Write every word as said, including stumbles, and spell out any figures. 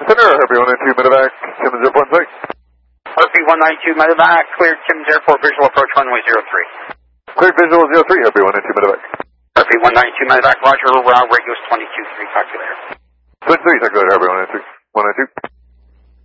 Center, Herbie one nine two, medevac, Timmins Airport site. Herbie one nine two, medevac, cleared Timmins Airport, visual approach runway zero three. Cleared visual zero three, Herbie one nine two, medevac. Herbie one nine two, medevac, roger, uh, radius twenty-two three, talk to you later. twenty-three, talk to you later, Herbie one nine two, one nine two.